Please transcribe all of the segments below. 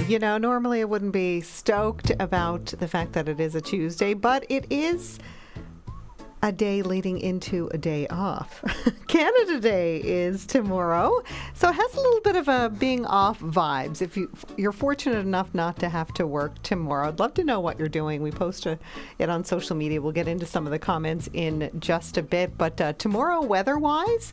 Normally I wouldn't be stoked about the fact that it is a Tuesday, but it is a day leading into a day off. Canada Day is tomorrow, so it has a little bit of a being off vibes. If you're fortunate enough not to have to work tomorrow, I'd love to know what you're doing. We post it on social media. We'll get into some of the comments in just a bit, but tomorrow, weather-wise,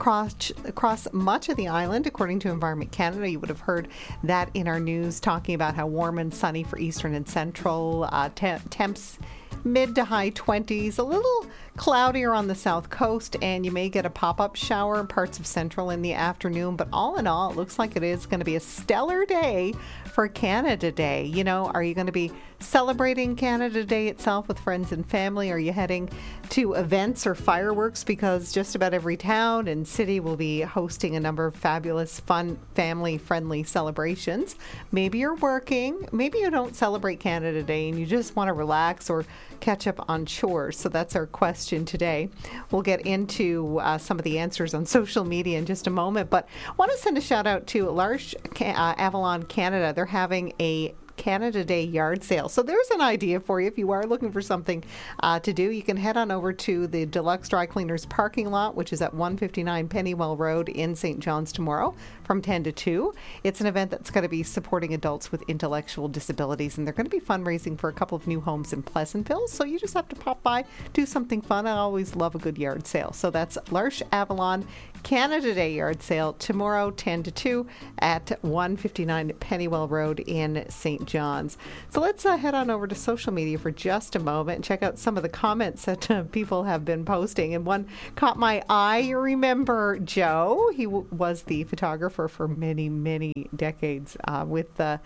across much of the island, according to Environment Canada, you would have heard that in our news, talking about how warm and sunny for eastern and central, temps mid to high 20s, a little cloudier on the south coast, and you may get a pop-up shower in parts of central in the afternoon. But all in all, it looks like it is going to be a stellar day for Canada Day. Are you going to be celebrating Canada Day itself with friends and family? Are you heading to events or fireworks? Because just about every town and city will be hosting a number of fabulous, fun, family-friendly celebrations. Maybe you're working. Maybe you don't celebrate Canada Day and you just want to relax or catch up on chores. So that's our question today. We'll get into some of the answers on social media in just a moment, but I want to send a shout out to L'Arche Avalon Canada. They're having a Canada Day yard sale. So there's an idea for you. If you are looking for something to do, you can head on over to the Deluxe Dry Cleaners parking lot, which is at 159 Pennywell Road in St. John's tomorrow from 10 to 2. It's an event that's going to be supporting adults with intellectual disabilities, and they're going to be fundraising for a couple of new homes in Pleasantville. So you just have to pop by, do something fun. I always love a good yard sale. So that's L'Arche Avalon Canada Day yard sale tomorrow, 10 to 2 at 159 Pennywell Road in St. John's. So let's head on over to social media for just a moment and check out some of the comments that people have been posting. And one caught my eye. You remember Joe? He was the photographer for many, many decades with the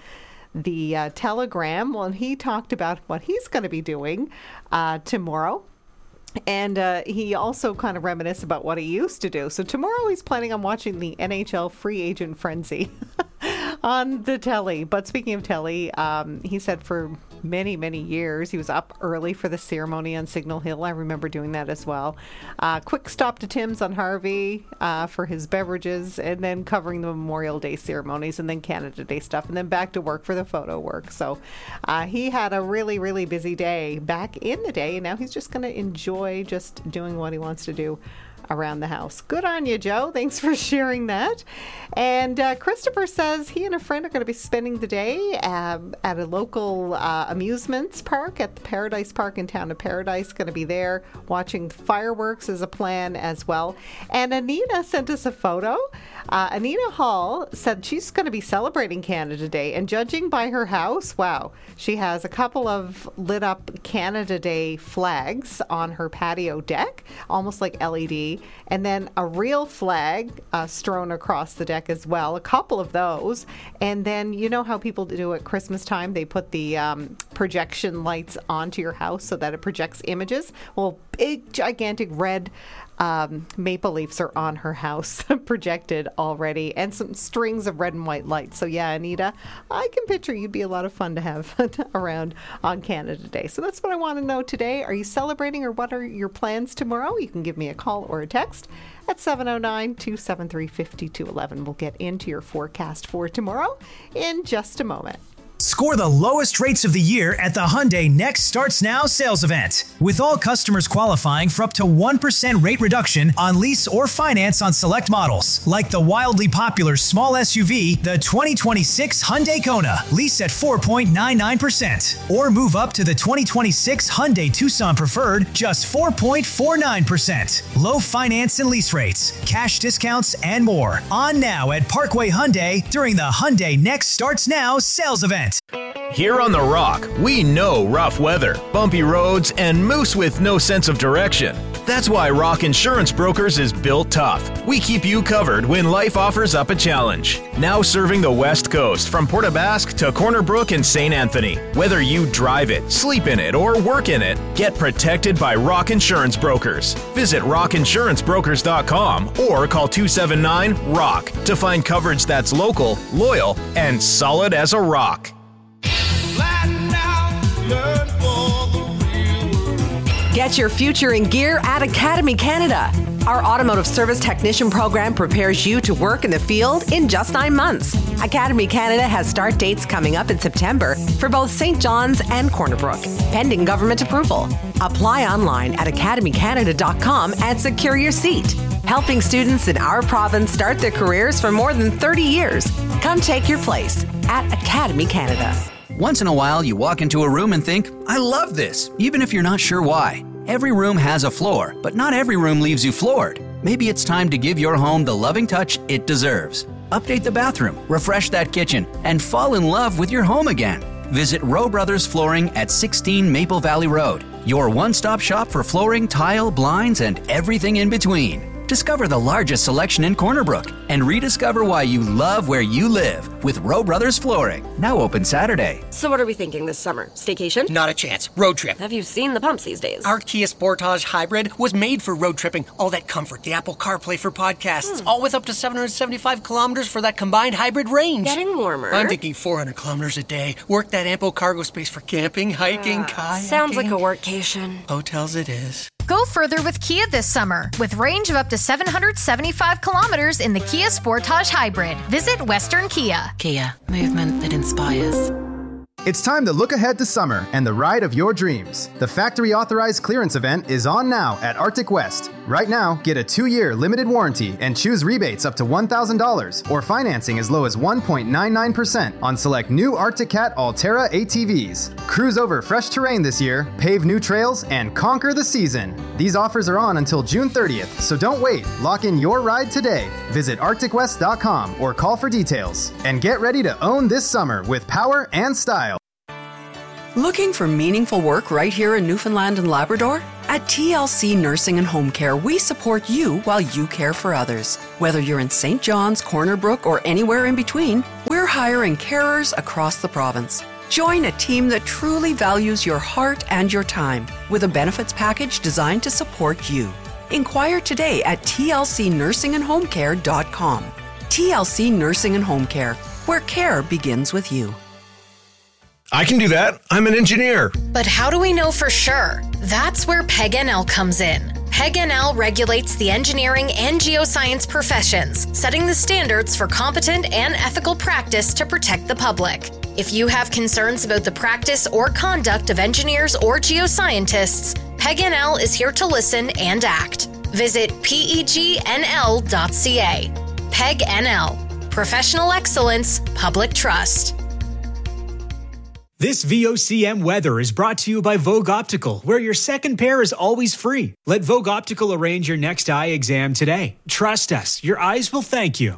Telegram. Well, he talked about what he's going to be doing tomorrow. And he also kind of reminisced about what he used to do. So tomorrow he's planning on watching the NHL free agent frenzy on the telly. But speaking of telly, he said for many, many years he was up early for the ceremony on Signal Hill. I remember doing that as well. Quick stop to Tim's on Harvey for his beverages, and then covering the Memorial Day ceremonies, and then Canada Day stuff, and then back to work for the photo work. So he had a really, really busy day back in the day, and now he's just going to enjoy just doing what he wants to do around the house. Good on you, Joe. Thanks for sharing that. And Christopher says he and a friend are going to be spending the day at a local amusements park at the Paradise Park in town of Paradise. Going to be there watching fireworks as a plan as well. And Anita sent us a photo. Anita Hall said she's going to be celebrating Canada Day, and judging by her house, wow, she has a couple of lit up Canada Day flags on her patio deck, almost like LED, and then a real flag strewn across the deck as well, a couple of those. And then you know how people do at Christmas time, they put the projection lights onto your house so that it projects images. Well, big gigantic red maple leaves are on her house projected already, and some strings of red and white lights. So yeah, Anita, I can picture you'd be a lot of fun to have around on Canada Day. So that's what I want to know today. Are you celebrating, or what are your plans tomorrow? You can give me a call or a text at 709-273-5211. We'll get into your forecast for tomorrow in just a moment. Score the lowest rates of the year at the Hyundai Next Starts Now sales event. With all customers qualifying for up to 1% rate reduction on lease or finance on select models, like the wildly popular small SUV, the 2026 Hyundai Kona, lease at 4.99%. Or move up to the 2026 Hyundai Tucson Preferred, just 4.49%. Low finance and lease rates, cash discounts, and more. On now at Parkway Hyundai during the Hyundai Next Starts Now sales event. Here on The Rock, we know rough weather, bumpy roads, and moose with no sense of direction. That's why Rock Insurance Brokers is built tough. We keep you covered when life offers up a challenge. Now serving the West Coast from Port aux Basques to Corner Brook and St. Anthony. Whether you drive it, sleep in it, or work in it, get protected by Rock Insurance Brokers. Visit rockinsurancebrokers.com or call 279-ROCK to find coverage that's local, loyal, and solid as a rock. Get your future in gear at Academy Canada. Our automotive service technician program prepares you to work in the field in just 9 months. Academy Canada has start dates coming up in September for both St. John's and Corner Brook, pending government approval. Apply online at academycanada.com and secure your seat. Helping students in our province start their careers for more than 30 years. Come take your place at Academy Canada. Once in a while, you walk into a room and think, I love this, even if you're not sure why. Every room has a floor, but not every room leaves you floored. Maybe it's time to give your home the loving touch it deserves. Update the bathroom, refresh that kitchen, and fall in love with your home again. Visit Rowe Brothers Flooring at 16 Maple Valley Road, your one-stop shop for flooring, tile, blinds, and everything in between. Discover the largest selection in Corner Brook and rediscover why you love where you live with Rowe Brothers Flooring. Now open Saturday. So what are we thinking this summer? Staycation? Not a chance. Road trip. Have you seen the pumps these days? Our Kia Sportage Hybrid was made for road tripping. All that comfort, the Apple CarPlay for podcasts, all with up to 775 kilometers for that combined hybrid range. Getting warmer. I'm thinking 400 kilometers a day. Work that ample cargo space for camping, hiking, kayaking. Sounds like a workcation. Hotels it is. Go further with Kia this summer with range of up to 775 kilometers in the Kia Sportage Hybrid. Visit Western Kia. Kia, movement that inspires. It's time to look ahead to summer and the ride of your dreams. The factory authorized clearance event is on now at Arctic West. Right now, get a 2-year limited warranty and choose rebates up to $1,000 or financing as low as 1.99% on select new Arctic Cat Altera ATVs. Cruise over fresh terrain this year, pave new trails, and conquer the season. These offers are on until June 30th, so don't wait. Lock in your ride today. Visit arcticwest.com or call for details. And get ready to own this summer with power and style. Looking for meaningful work right here in Newfoundland and Labrador? At TLC Nursing and Home Care, we support you while you care for others. Whether you're in St. John's, Corner Brook, or anywhere in between, we're hiring carers across the province. Join a team that truly values your heart and your time with a benefits package designed to support you. Inquire today at tlcnursingandhomecare.com. TLC Nursing and Home Care, where care begins with you. I can do that. I'm an engineer. But how do we know for sure? That's where PEG-NL comes in. PEG-NL regulates the engineering and geoscience professions, setting the standards for competent and ethical practice to protect the public. If you have concerns about the practice or conduct of engineers or geoscientists, PEG-NL is here to listen and act. Visit pegnl.ca. PEG-NL. Professional excellence, public trust. This VOCM weather is brought to you by Vogue Optical, where your second pair is always free. Let Vogue Optical arrange your next eye exam today. Trust us, your eyes will thank you.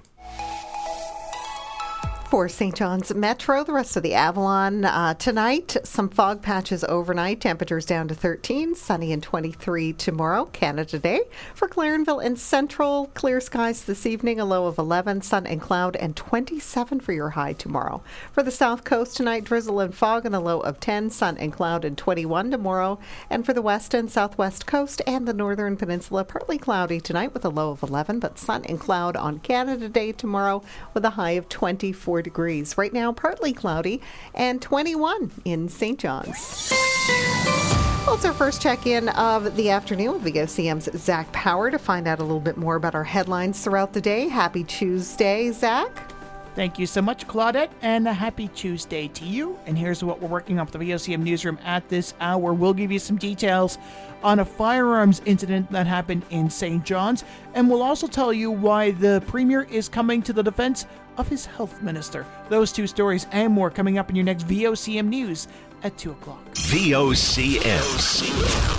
For St. John's Metro, the rest of the Avalon tonight, some fog patches overnight, temperatures down to 13, sunny and 23 tomorrow, Canada Day. For Clarenville and Central, clear skies this evening, a low of 11, sun and cloud, and 27 for your high tomorrow. For the South Coast tonight, drizzle and fog and a low of 10, sun and cloud, and 21 tomorrow. And for the West and Southwest Coast and the Northern Peninsula, partly cloudy tonight with a low of 11, but sun and cloud on Canada Day tomorrow with a high of 24 degrees. Right now, partly cloudy and 21 in St. John's. Well, it's our first check-in of the afternoon with VOCM's Zach Power to find out a little bit more about our headlines throughout the day. Happy Tuesday, Zach. Thank you so much, Claudette, and a happy Tuesday to you. And here's what we're working on for the VOCM newsroom at this hour. We'll give you some details on a firearms incident that happened in St. John's, and we'll also tell you why the Premier is coming to the defense of his health minister. Those two stories and more coming up in your next VOCM News at 2 o'clock. VOCM.